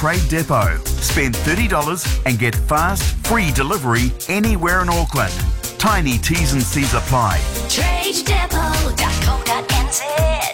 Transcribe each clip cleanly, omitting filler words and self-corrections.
Trade Depot. Spend $30 and get fast, free delivery anywhere in Auckland. Tiny T's and C's apply. TradeDepot.co.nz.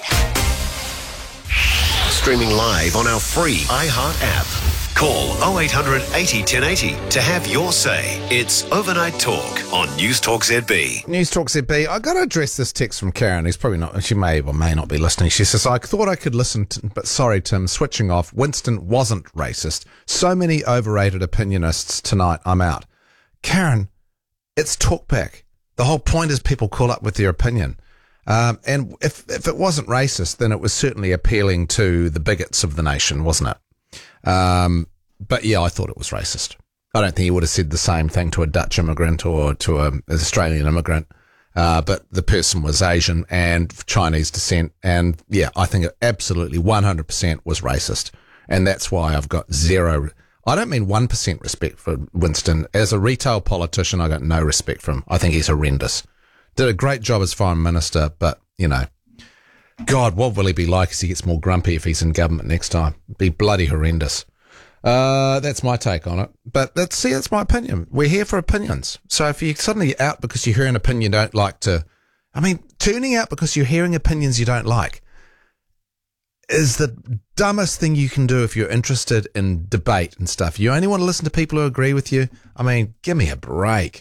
Streaming live on our free iHeart app. Call 0800 80 1080 to have your say. It's Overnight Talk on News Talk ZB. News Talk ZB. I got to address this text from Karen. He's probably not. She may or may not be listening. She says, "I thought I could listen, but sorry, Tim. Switching off. Winston wasn't racist. So many overrated opinionists tonight. I'm out." Karen, it's talkback. The whole point is people call up with their opinion. And if it wasn't racist, then it was certainly appealing to the bigots of the nation, wasn't it? But yeah, I thought it was racist. I don't think he would have said the same thing to a Dutch immigrant or to an Australian immigrant. But the person was Asian and Chinese descent. And yeah, I think it absolutely 100% was racist. And that's why I've got zero. I don't mean 1% respect for Winston. As a retail politician, I got no respect for him. I think he's horrendous. Did a great job as foreign minister, but, you know, God, what will he be like as he gets more grumpy if he's in government next time? Be bloody horrendous. That's my take on it. But that's my opinion. We're here for opinions. So if you're suddenly out because you hear an opinion you don't like tuning out because you're hearing opinions you don't like is the dumbest thing you can do if you're interested in debate and stuff. You only want to listen to people who agree with you. I mean, give me a break.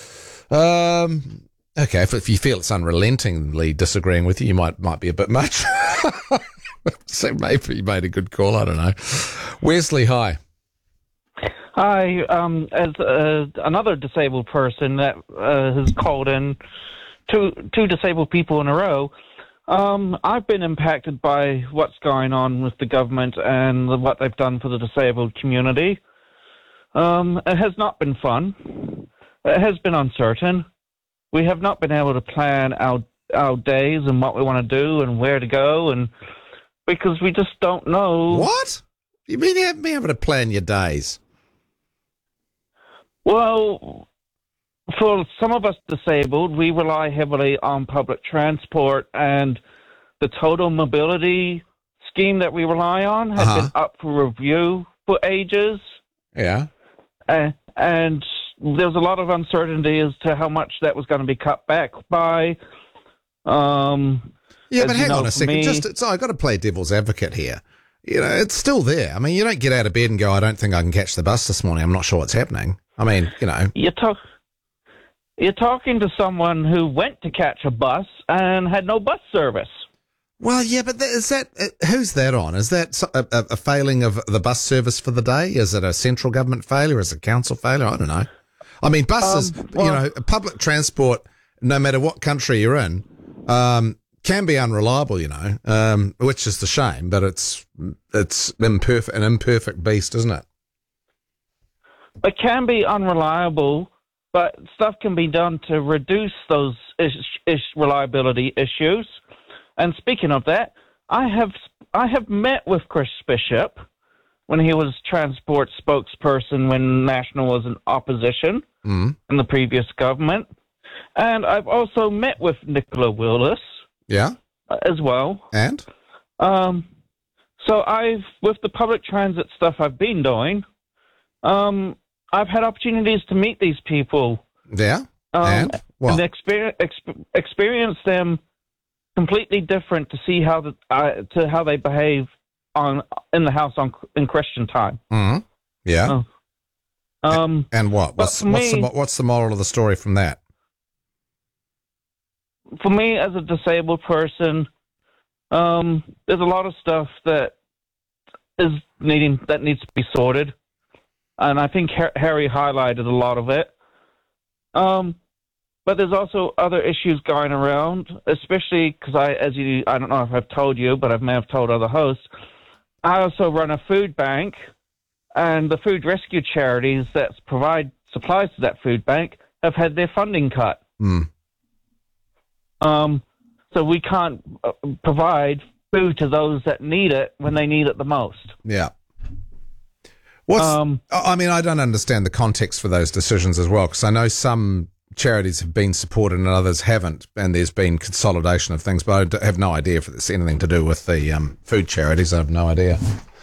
Okay, if you feel it's unrelentingly disagreeing with you, might be a bit much. So maybe you made a good call. I don't know. Wesley, hi. Hi. As another disabled person that has called in, two disabled people in a row, I've been impacted by what's going on with the government and what they've done for the disabled community. It has not been fun. It has been uncertain. We have not been able to plan our days and what we want to do and where to go, and because we just don't know. What? You mean you haven't been able to plan your days? Well, for some of us disabled, we rely heavily on public transport, and the total mobility scheme that we rely on has been up for review for ages. Yeah. And there was a lot of uncertainty as to how much that was going to be cut back by. Yeah, but hang on a second. I've got to play devil's advocate here. You know, it's still there. I mean, you don't get out of bed and go, I don't think I can catch the bus this morning. I'm not sure what's happening. I mean, you know. You're talking to someone who went to catch a bus and had no bus service. Well, yeah, but who's that on? Is that a failing of the bus service for the day? Is it a central government failure? Is it a council failure? I don't know. I mean, buses, public transport, no matter what country you're in, can be unreliable, which is the shame, but it's an imperfect beast, isn't it? It can be unreliable, but stuff can be done to reduce those reliability issues. And speaking of that, I have met with Chris Bishop when he was transport spokesperson when National was in opposition in the previous government. And I've also met with Nicola Willis. Yeah. As well. And? So with the public transit stuff I've been doing, I've had opportunities to meet these people. Yeah. And what? And experience them completely different to see how they behave in the house in Christian time. Mm-hmm. Yeah. And what? What's the moral of the story from that? For me, as a disabled person, there's a lot of stuff that needs to be sorted, and I think Harry highlighted a lot of it. But there's also other issues going around, especially because I don't know if I've told you, but I may have told other hosts. I also run a food bank, and the food rescue charities that provide supplies to that food bank have had their funding cut. Mm. So we can't provide food to those that need it when they need it the most. Yeah. I mean, I don't understand the context for those decisions as well, because I know some charities have been supported and others haven't, and there's been consolidation of things, but I have no idea if it's anything to do with the food charities. I have no idea.